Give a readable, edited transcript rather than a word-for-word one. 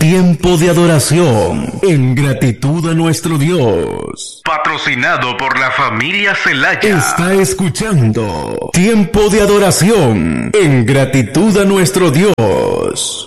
tiempo de adoración en gratitud a nuestro Dios. Patrocinado por la familia Celaya. Está escuchando Tiempo de Adoración en gratitud a nuestro Dios.